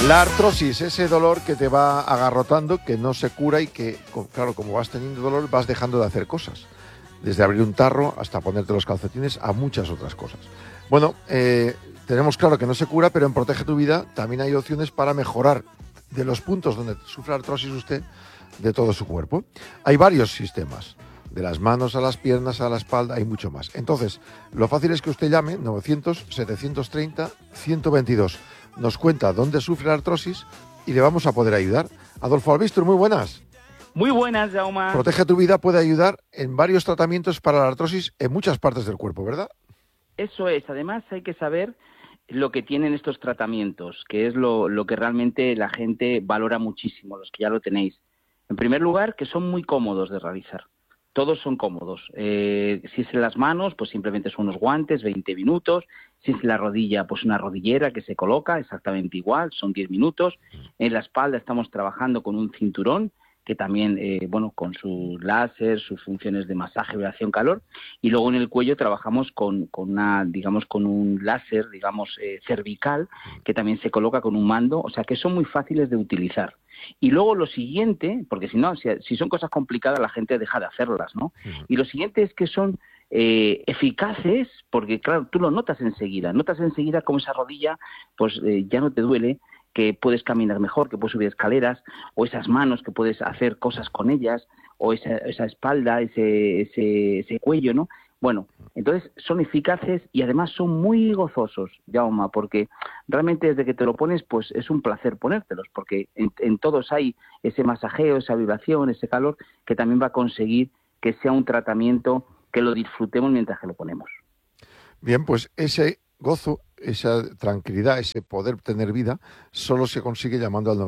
La artrosis, ese dolor que te va agarrotando, que no se cura y que, claro, como vas teniendo dolor, vas dejando de hacer cosas. Desde abrir un tarro hasta ponerte los calcetines a muchas otras cosas. Bueno, tenemos claro que no se cura, pero en Protege tu Vida también hay opciones para mejorar de los puntos donde sufre artrosis usted de todo su cuerpo. Hay varios sistemas, de las manos a las piernas, a la espalda, hay mucho más. Entonces, lo fácil es que usted llame 900-730-122. Nos cuenta dónde sufre la artrosis y le vamos a poder ayudar. Adolfo Albistur, muy buenas. Muy buenas, Jaume. Protege tu Vida puede ayudar en varios tratamientos para la artrosis en muchas partes del cuerpo, ¿verdad? Eso es. Además, hay que saber lo que tienen estos tratamientos, que es lo que realmente la gente valora muchísimo, los que ya lo tenéis. En primer lugar, que son muy cómodos de realizar. Todos son cómodos. Si es en las manos, pues simplemente son unos guantes, 20 minutos. Si es en la rodilla, pues una rodillera que se coloca exactamente igual, son 10 minutos. En la espalda estamos trabajando con un cinturón, que también, con su láser, sus funciones de masaje, vibración, calor. Y luego en el cuello trabajamos con un láser, cervical, que también se coloca con un mando. O sea, que son muy fáciles de utilizar. Y luego lo siguiente, porque si no, si son cosas complicadas, la gente deja de hacerlas, ¿no? Y lo siguiente es que son eficaces, porque claro, tú lo notas enseguida como esa rodilla, pues ya no te duele, que puedes caminar mejor, que puedes subir escaleras, o esas manos que puedes hacer cosas con ellas, o esa espalda, ese cuello, ¿no? Bueno, entonces son eficaces y además son muy gozosos, Jaume, porque realmente desde que te lo pones, pues es un placer ponértelos, porque en todos hay ese masajeo, esa vibración, ese calor, que también va a conseguir que sea un tratamiento que lo disfrutemos mientras que lo ponemos. Bien, pues ese gozo, esa tranquilidad, ese poder tener vida, solo se consigue llamando al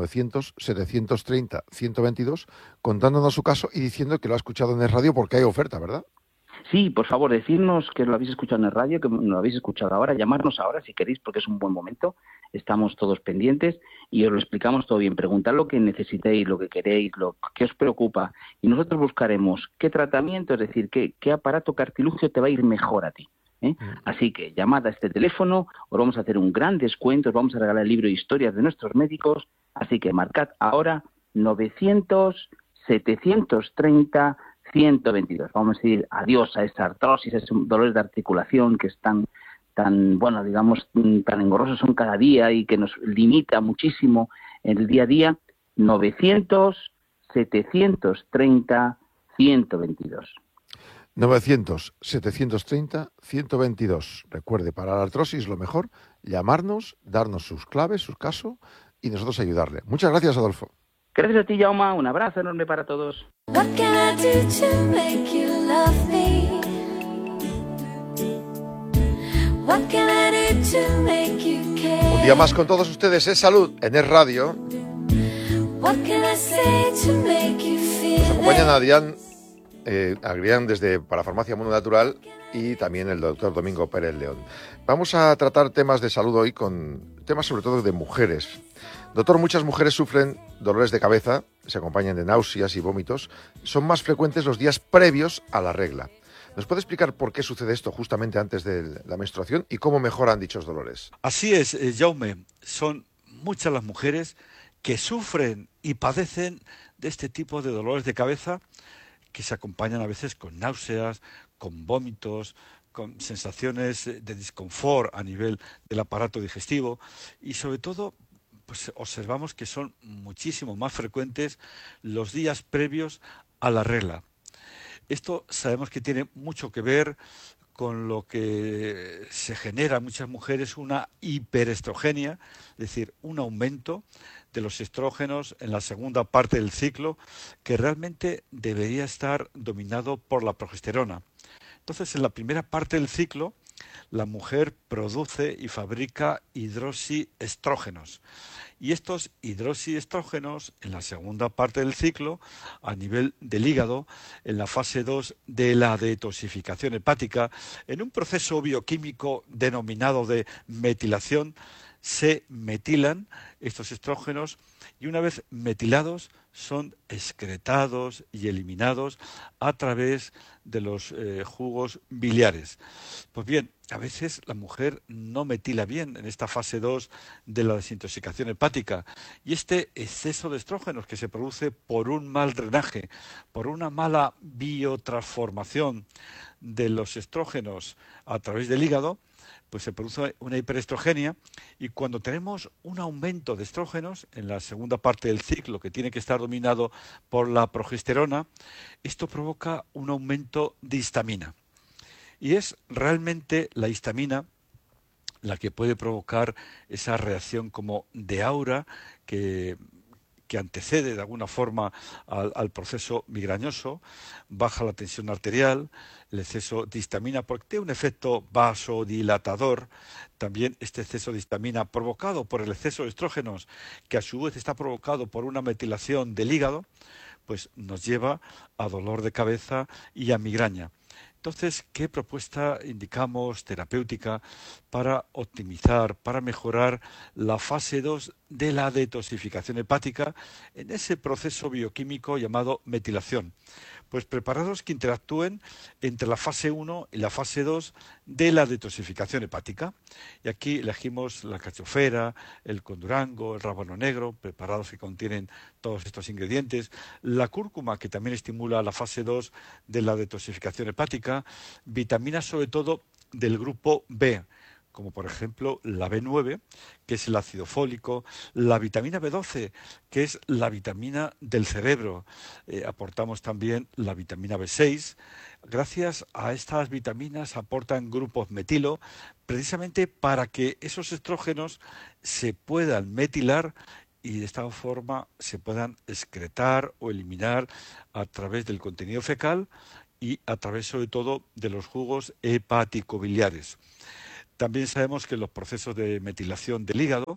900-730-122, contándonos su caso y diciendo que lo ha escuchado en el radio porque hay oferta, ¿verdad? Sí, por favor, decirnos que lo habéis escuchado en el radio, que lo habéis escuchado ahora, llamarnos ahora si queréis, porque es un buen momento, estamos todos pendientes y os lo explicamos todo bien. Preguntad lo que necesitéis, lo que queréis, lo que os preocupa, y nosotros buscaremos qué tratamiento, es decir, qué aparato, qué artilugio te va a ir mejor a ti. Así que llamad a este teléfono, os vamos a hacer un gran descuento, os vamos a regalar el libro de historias de nuestros médicos, así que marcad ahora 900-730-122. Vamos a decir adiós a esa artrosis, a esos dolores de articulación que están tan engorrosos son cada día y que nos limita muchísimo en el día a día. 900-730-122. 900-730-122. Recuerde, para la artrosis lo mejor, llamarnos, darnos sus claves, su caso y nosotros ayudarle. Muchas gracias, Adolfo. Gracias a ti, Jaume. Un abrazo enorme para todos. Un día más con todos ustedes es Salud en Es Radio. Nos acompañan Adrián desde Parafarmacia Mundo Natural y también el doctor Domingo Pérez León. Vamos a tratar temas de salud hoy con temas sobre todo de mujeres. Doctor, muchas mujeres sufren dolores de cabeza, se acompañan de náuseas y vómitos. Son más frecuentes los días previos a la regla. ¿Nos puede explicar por qué sucede esto justamente antes de la menstruación y cómo mejoran dichos dolores? Así es, Jaume. Son muchas las mujeres que sufren y padecen de este tipo de dolores de cabeza que se acompañan a veces con náuseas, con vómitos, con sensaciones de disconfort a nivel del aparato digestivo y sobre todo pues observamos que son muchísimo más frecuentes los días previos a la regla. Esto sabemos que tiene mucho que ver con lo que se genera en muchas mujeres una hiperestrogenia, es decir, un aumento de los estrógenos en la segunda parte del ciclo que realmente debería estar dominado por la progesterona. Entonces, en la primera parte del ciclo, la mujer produce y fabrica hidroxiestrógenos. Y estos hidroxiestrógenos, en la segunda parte del ciclo, a nivel del hígado, en la fase 2 de la detoxificación hepática, en un proceso bioquímico denominado de metilación, se metilan estos estrógenos y una vez metilados son excretados y eliminados a través de los jugos biliares. Pues bien, a veces la mujer no metila bien en esta fase 2 de la desintoxicación hepática y este exceso de estrógenos que se produce por un mal drenaje, por una mala biotransformación de los estrógenos a través del hígado, pues se produce una hiperestrogenia y cuando tenemos un aumento de estrógenos en la segunda parte del ciclo que tiene que estar dominado por la progesterona, esto provoca un aumento de histamina. Y es realmente la histamina la que puede provocar esa reacción como de aura que antecede de alguna forma al proceso migrañoso, baja la tensión arterial, el exceso de histamina, porque tiene un efecto vasodilatador, también este exceso de histamina provocado por el exceso de estrógenos, que a su vez está provocado por una metilación del hígado, pues nos lleva a dolor de cabeza y a migraña. Entonces, ¿qué propuesta indicamos terapéutica para optimizar, para mejorar la fase 2 de la detoxificación hepática en ese proceso bioquímico llamado metilación? Pues preparados que interactúen entre la fase 1 y la fase 2 de la detoxificación hepática. Y aquí elegimos la alcachofera, el condurango, el rábano negro, preparados que contienen todos estos ingredientes, la cúrcuma, que también estimula la fase 2 de la detoxificación hepática, vitaminas sobre todo del grupo B, como por ejemplo la B9, que es el ácido fólico, la vitamina B12, que es la vitamina del cerebro. Aportamos también la vitamina B6. Gracias a estas vitaminas aportan grupos metilo, precisamente para que esos estrógenos se puedan metilar y de esta forma se puedan excretar o eliminar a través del contenido fecal y a través sobre todo de los jugos hepático-biliares. También sabemos que en los procesos de metilación del hígado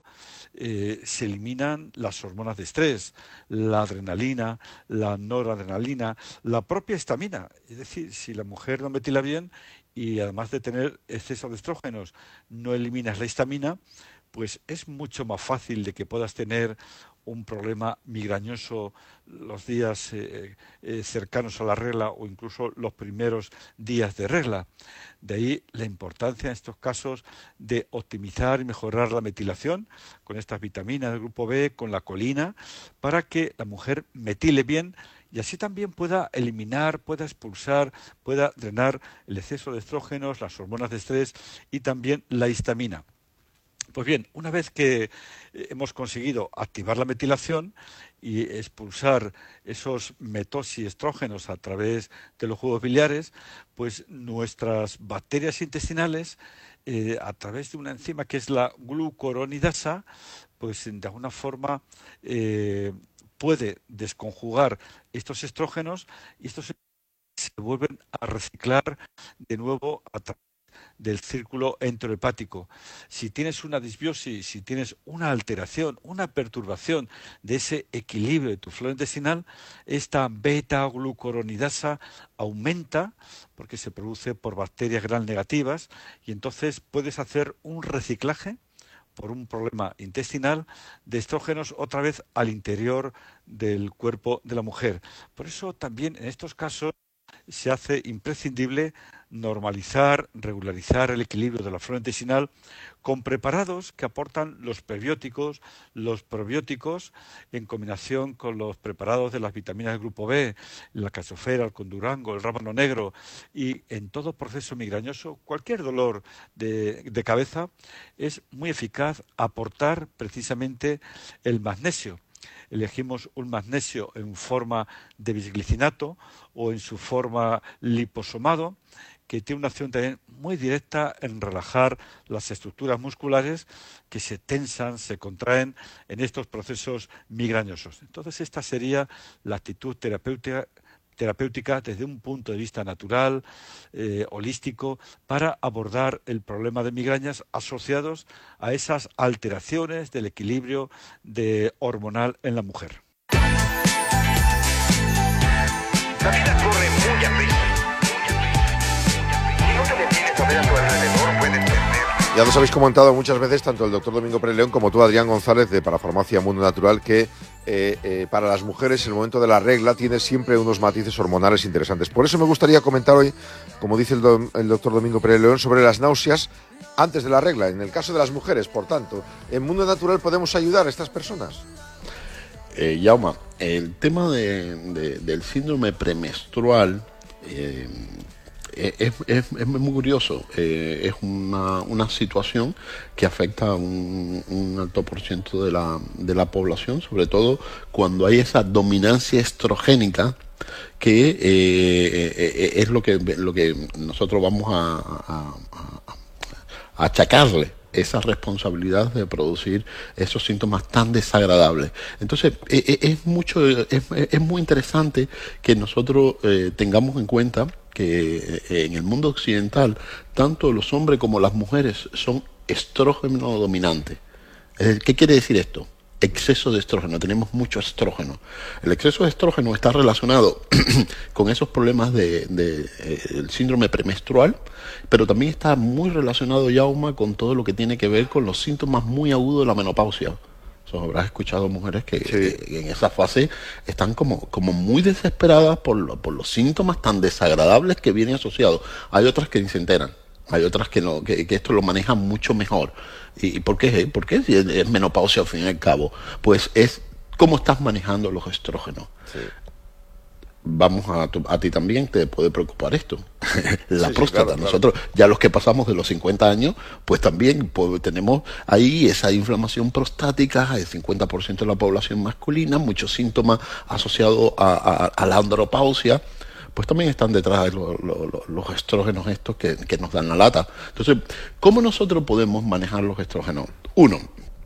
se eliminan las hormonas de estrés, la adrenalina, la noradrenalina, la propia histamina. Es decir, si la mujer no metila bien y además de tener exceso de estrógenos no eliminas la histamina, pues es mucho más fácil de que puedas tener un problema migrañoso los días cercanos a la regla o incluso los primeros días de regla. De ahí la importancia en estos casos de optimizar y mejorar la metilación con estas vitaminas del grupo B, con la colina, para que la mujer metile bien y así también pueda eliminar, pueda expulsar, pueda drenar el exceso de estrógenos, las hormonas de estrés y también la histamina. Pues bien, una vez que hemos conseguido activar la metilación y expulsar esos metoxiestrógenos a través de los jugos biliares, pues nuestras bacterias intestinales, a través de una enzima que es la glucuronidasa, pues de alguna forma puede desconjugar estos estrógenos y estos se vuelven a reciclar de nuevo a través del círculo enterohepático. Si tienes una disbiosis, si tienes una alteración, una perturbación de ese equilibrio de tu flora intestinal, esta beta-glucuronidasa aumenta porque se produce por bacterias gram negativas y entonces puedes hacer un reciclaje por un problema intestinal de estrógenos otra vez al interior del cuerpo de la mujer. Por eso también en estos casos se hace imprescindible normalizar, regularizar el equilibrio de la flora intestinal con preparados que aportan los prebióticos, los probióticos, en combinación con los preparados de las vitaminas del grupo B, la alcachofera, el condurango, el rábano negro, y en todo proceso migrañoso, cualquier dolor de cabeza, es muy eficaz aportar precisamente el magnesio. Elegimos un magnesio en forma de bisglicinato o en su forma liposomado, que tiene una acción también muy directa en relajar las estructuras musculares que se tensan, se contraen en estos procesos migrañosos. Entonces, esta sería la actitud terapéutica desde un punto de vista natural, holístico, para abordar el problema de migrañas asociados a esas alteraciones del equilibrio hormonal en la mujer. La vida corre muy a prisa. Si no te detienes a ver a tu alrededor, puedes perder. Ya nos habéis comentado muchas veces, tanto el doctor Domingo Pérez León como tú, Adrián González, de Parafarmacia Mundo Natural, que para las mujeres el momento de la regla tiene siempre unos matices hormonales interesantes. Por eso me gustaría comentar hoy, como dice el doctor Domingo Pérez León, sobre las náuseas antes de la regla. En el caso de las mujeres, por tanto, ¿en Mundo Natural podemos ayudar a estas personas? Jaume, el tema del síndrome premenstrual es muy curioso. Es una situación que afecta a un alto por ciento de la población, sobre todo cuando hay esa dominancia estrogénica, que es lo que nosotros vamos a achacarle esa responsabilidad de producir esos síntomas tan desagradables. Entonces, es muy interesante que nosotros tengamos en cuenta que en el mundo occidental, tanto los hombres como las mujeres son estrógeno dominantes. ¿Qué quiere decir esto? Exceso de estrógeno, tenemos mucho estrógeno. El exceso de estrógeno está relacionado con esos problemas del síndrome premenstrual, pero también está muy relacionado, Jaume, con todo lo que tiene que ver con los síntomas muy agudos de la menopausia. Habrás escuchado mujeres que en esa fase están como muy desesperadas por los síntomas tan desagradables que vienen asociados. Hay otras que ni se enteran. Hay otras que no, que esto lo manejan mucho mejor. ¿Y por qué? ¿Por qué? Si es menopausia al fin y al cabo. Pues es cómo estás manejando los estrógenos. Sí. Vamos a ti también te puede preocupar esto. La próstata. Claro, nosotros, ya los que pasamos de los 50 años, pues también tenemos ahí esa inflamación prostática, el 50% de la población masculina, muchos síntomas asociados a la andropausia. Pues también están detrás de los estrógenos estos que nos dan la lata. Entonces, ¿cómo nosotros podemos manejar los estrógenos? Uno,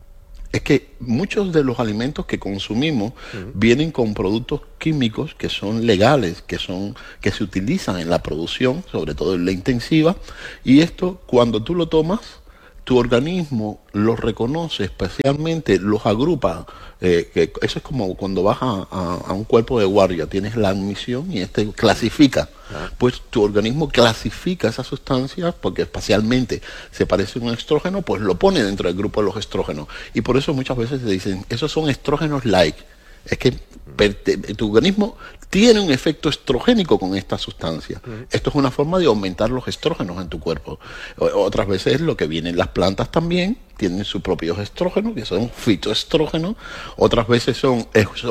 es que muchos de los alimentos que consumimos vienen con productos químicos que son legales, que se utilizan en la producción, sobre todo en la intensiva, y esto, cuando tú lo tomas, tu organismo los reconoce, especialmente los agrupa. Que eso es como cuando vas a un cuerpo de guardia, tienes la admisión y clasifica. Pues tu organismo clasifica esas sustancias porque espacialmente se parece a un estrógeno, pues lo pone dentro del grupo de los estrógenos. Y por eso muchas veces se dicen, esos son estrógenos light. Es que tu organismo tiene un efecto estrogénico con esta sustancia. Esto es una forma de aumentar los estrógenos en tu cuerpo. Otras veces lo que viene en las plantas también tienen sus propios estrógenos, que son fitoestrógenos. Otras veces son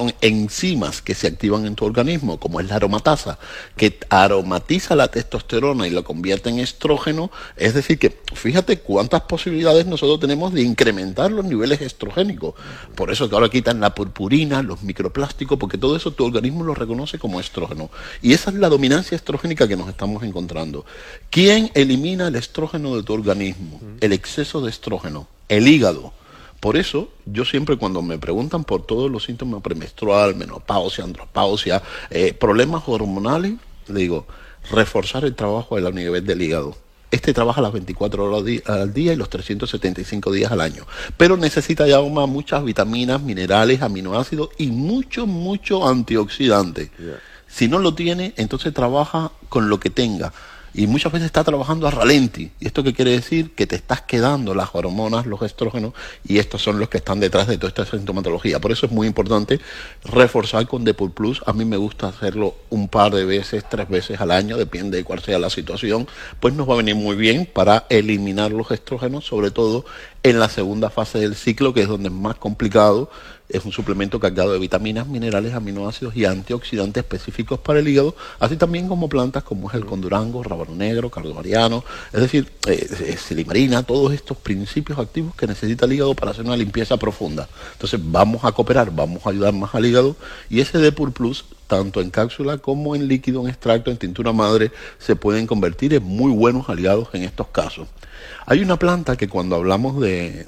enzimas que se activan en tu organismo, como es la aromatasa, que aromatiza la testosterona y la convierte en estrógeno. Es decir, que fíjate cuántas posibilidades nosotros tenemos de incrementar los niveles estrogénicos. Por eso que ahora quitan la purpurina, los microplásticos, porque todo eso tu organismo lo reconoce como estrógeno. Y esa es la dominancia estrogénica que nos estamos encontrando. ¿Quién elimina el estrógeno de tu organismo? El exceso de estrógeno. El hígado. Por eso, yo siempre cuando me preguntan por todos los síntomas premenstrual, menopausia, andropausia, problemas hormonales, le digo, reforzar el trabajo a nivel del hígado. Este trabaja las 24 horas al día y los 375 días al año. Pero necesita ya muchas vitaminas, minerales, aminoácidos y mucho antioxidante. Si no lo tiene, entonces trabaja con lo que tenga. Y muchas veces está trabajando a ralenti. ¿Y esto qué quiere decir? Que te estás quedando las hormonas, los estrógenos, y estos son los que están detrás de toda esta sintomatología. Por eso es muy importante reforzar con Depur Plus. A mí me gusta hacerlo un par de veces, 3 veces al año, depende de cuál sea la situación. Pues nos va a venir muy bien para eliminar los estrógenos, sobre todo en la segunda fase del ciclo, que es donde es más complicado. Es un suplemento cargado de vitaminas, minerales, aminoácidos y antioxidantes específicos para el hígado, así también como plantas como es el condurango, rábano negro, cardamariano, es decir, silimarina, todos estos principios activos que necesita el hígado para hacer una limpieza profunda. Entonces vamos a cooperar, vamos a ayudar más al hígado, y ese Depur Plus, tanto en cápsula como en líquido, en extracto, en tintura madre, se pueden convertir en muy buenos aliados en estos casos. Hay una planta que cuando hablamos de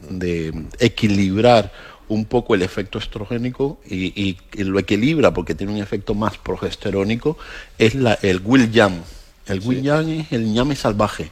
equilibrar un poco el efecto estrogénico y lo equilibra porque tiene un efecto más progesterónico, es el William. El William es el ñame salvaje.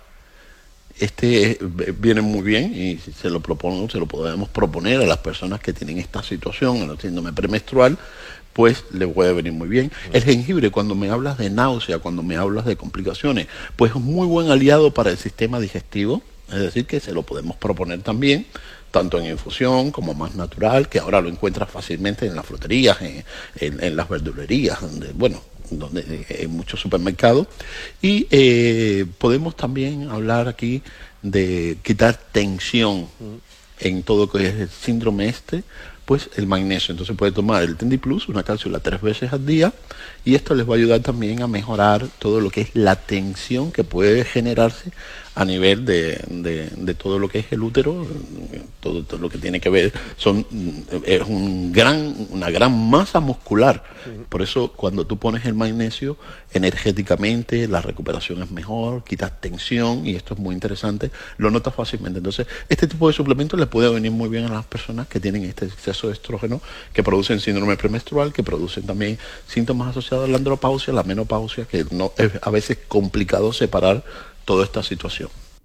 Este viene muy bien y se lo podemos proponer a las personas que tienen esta situación, el síndrome premenstrual, pues le puede venir muy bien. El jengibre, cuando me hablas de náusea, cuando me hablas de complicaciones, pues es muy buen aliado para el sistema digestivo. Es decir, que se lo podemos proponer también, tanto en infusión como más natural, que ahora lo encuentras fácilmente en las fruterías, en las verdulerías, donde en muchos supermercados. Y podemos también hablar aquí de quitar tensión en todo lo que es el síndrome pues el magnesio. Entonces puede tomar el Tendi Plus, una cápsula 3 veces al día, y esto les va a ayudar también a mejorar todo lo que es la tensión que puede generarse a nivel de todo lo que es el útero, todo lo que tiene que ver, es una gran masa muscular. Por eso cuando tú pones el magnesio, energéticamente la recuperación es mejor, quitas tensión, y esto es muy interesante, lo notas fácilmente. Entonces, este tipo de suplementos les puede venir muy bien a las personas que tienen este exceso de estrógeno, que producen síndrome premenstrual, que producen también síntomas asociados a la andropausia, la menopausia, que no es a veces complicado separar toda esta situación.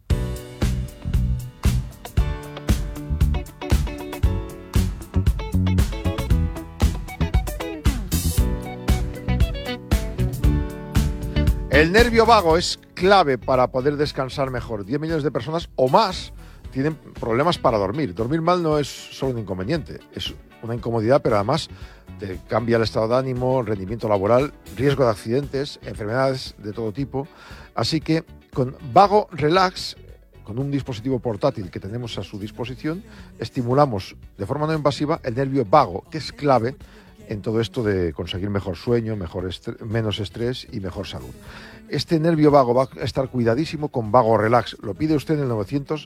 El nervio vago es clave para poder descansar mejor. 10 millones de personas o más tienen problemas para dormir. Dormir mal no es solo un inconveniente, es una incomodidad, pero además te cambia el estado de ánimo, el rendimiento laboral, riesgo de accidentes, enfermedades de todo tipo. Así que con Vago Relax, con un dispositivo portátil que tenemos a su disposición, estimulamos de forma no invasiva el nervio vago, que es clave en todo esto de conseguir mejor sueño, menos estrés y mejor salud. Este nervio vago va a estar cuidadísimo con Vago Relax. Lo pide usted en el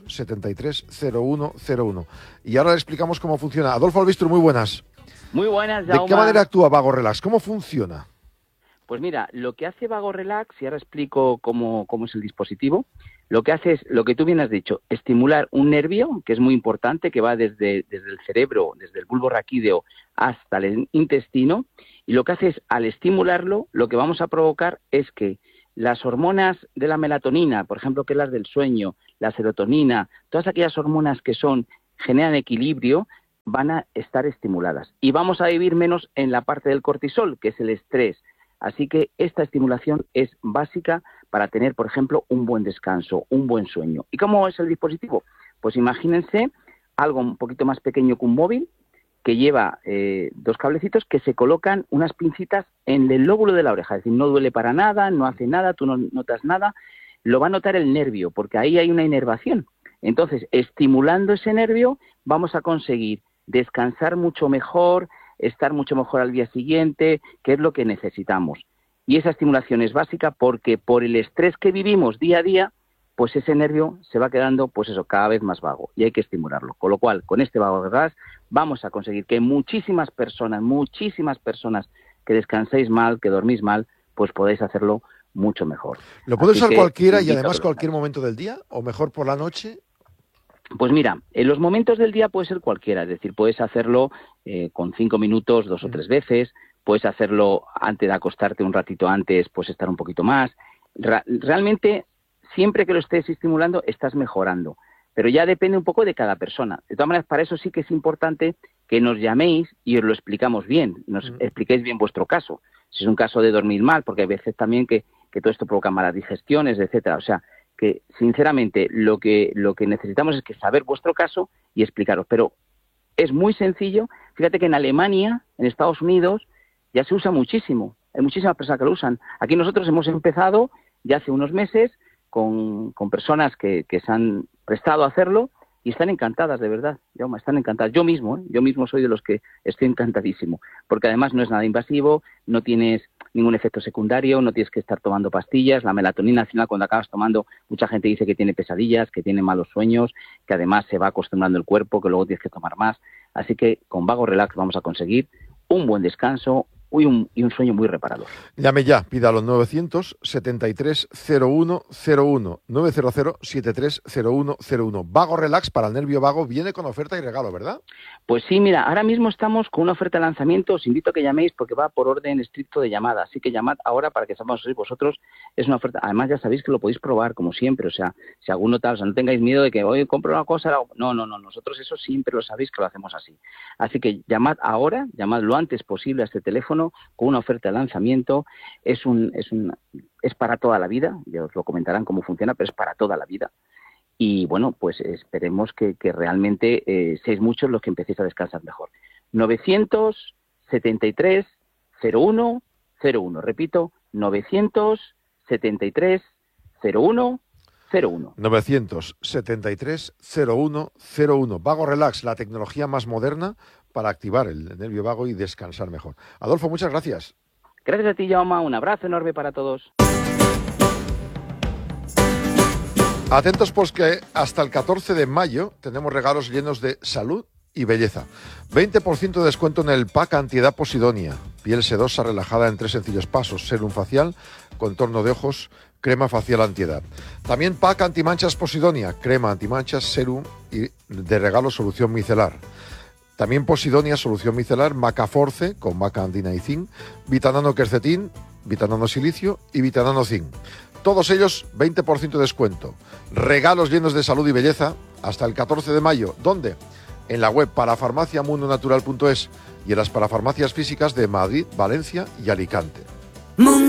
973-0101. Y ahora le explicamos cómo funciona. Adolfo Albistro, muy buenas. Muy buenas, Jaume. ¿De qué Jaume. manera actúa Vago Relax? ¿Cómo funciona? Pues mira, lo que hace Vago Relax, y ahora explico cómo es el dispositivo, lo que hace es, lo que tú bien has dicho, estimular un nervio, que es muy importante, que va desde el cerebro, desde el bulbo raquídeo hasta el intestino, y lo que hace es, al estimularlo, lo que vamos a provocar es que las hormonas de la melatonina, por ejemplo, que es las del sueño, la serotonina, todas aquellas hormonas que generan equilibrio, van a estar estimuladas. Y vamos a vivir menos en la parte del cortisol, que es el estrés. Así que esta estimulación es básica para tener, por ejemplo, un buen descanso, un buen sueño. ¿Y cómo es el dispositivo? Pues imagínense algo un poquito más pequeño que un móvil, que lleva 2 cablecitos que se colocan unas pincitas en el lóbulo de la oreja. Es decir, no duele para nada, no hace nada, tú no notas nada. Lo va a notar el nervio, porque ahí hay una inervación. Entonces, estimulando ese nervio, vamos a conseguir descansar mucho mejor, estar mucho mejor al día siguiente, que es lo que necesitamos. Y esa estimulación es básica porque por el estrés que vivimos día a día, pues ese nervio se va quedando, pues eso, cada vez más vago, y hay que estimularlo. Con lo cual, con este Vago Relax vamos a conseguir que muchísimas personas que descanséis mal, que dormís mal, pues podéis hacerlo mucho mejor. ¿Lo puede usar cualquiera y además Relax. cualquier momento del día? ¿O mejor por la noche? Pues mira, en los momentos del día puede ser cualquiera, es decir, puedes hacerlo con 5 minutos 2 o 3 veces, puedes hacerlo antes de acostarte un ratito antes, pues estar un poquito más. Realmente, siempre que lo estés estimulando, estás mejorando, pero ya depende un poco de cada persona. De todas maneras, para eso sí que es importante que nos llaméis y os lo explicamos bien, nos expliquéis bien vuestro caso. Si es un caso de dormir mal, porque hay veces también que todo esto provoca malas digestiones, etcétera. O sea, que sinceramente lo que necesitamos es que saber vuestro caso y explicaros. Pero es muy sencillo. Fíjate que en Alemania, en Estados Unidos, ya se usa muchísimo. Hay muchísimas personas que lo usan. Aquí nosotros hemos empezado ya hace unos meses con personas que se han prestado a hacerlo y están encantadas, de verdad. Jaume, están encantadas. Yo mismo soy de los que estoy encantadísimo. Porque además no es nada invasivo, no tienes ningún efecto secundario, no tienes que estar tomando pastillas. La melatonina, al final, cuando acabas tomando, mucha gente dice que tiene pesadillas, que tiene malos sueños, que además se va acostumbrando el cuerpo, que luego tienes que tomar más. Así que con Vago Relax vamos a conseguir un buen descanso y un sueño muy reparador. Llame ya, pídalo 900-73-0101, 900-73-0101. Vago Relax para el nervio vago viene con oferta y regalo, ¿verdad? Pues sí, mira, ahora mismo estamos con una oferta de lanzamiento, os invito a que llaméis porque va por orden estricto de llamada, así que llamad ahora para que sepamos vosotros, es una oferta, además ya sabéis que lo podéis probar como siempre, o sea, si alguno tal, o sea, no tengáis miedo de que hoy compro una cosa, no, nosotros eso siempre lo sabéis que lo hacemos así, así que llamad ahora, llamad lo antes posible a este teléfono con una oferta de lanzamiento, es para toda la vida, ya os lo comentarán cómo funciona, pero es para toda la vida. y bueno, pues esperemos que realmente seáis muchos los que empecéis a descansar mejor. 973 01 01, repito, 973 01 01. 973 01 01. Vago Relax, la tecnología más moderna para activar el nervio vago y descansar mejor. Adolfo, muchas gracias. Gracias a ti, Jaume. Un abrazo enorme para todos. Atentos, pues, que hasta el 14 de mayo tenemos regalos llenos de salud y belleza. 20% de descuento en el pack antiedad Posidonia. Piel sedosa relajada en 3 sencillos pasos. Serum facial, contorno de ojos, crema facial antiedad. También pack antimanchas Posidonia. Crema antimanchas, serum y de regalo solución micelar. También Posidonia, solución micelar, Macaforce con maca andina y zinc, Vitanano quercetín, Vitanano silicio y Vitanano zinc. Todos ellos 20% de descuento. Regalos llenos de salud y belleza hasta el 14 de mayo. ¿Dónde? En la web parafarmaciamundonatural.es y en las parafarmacias físicas de Madrid, Valencia y Alicante.